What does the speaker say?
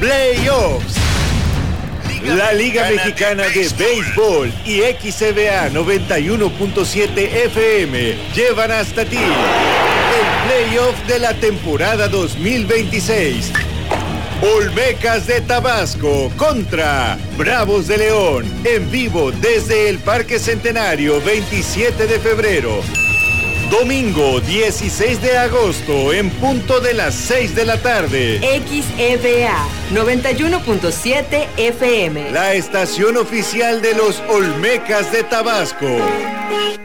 Playoffs. La Liga Mexicana de Béisbol y XCBA 91.7 FM llevan hasta ti el playoff de la temporada 2026. Olmecas de Tabasco contra Bravos de León, en vivo desde el Parque Centenario, 27 de febrero. Domingo 16 de agosto, en punto de las 6 de la tarde. XEBA 91.7 FM. La estación oficial de los Olmecas de Tabasco.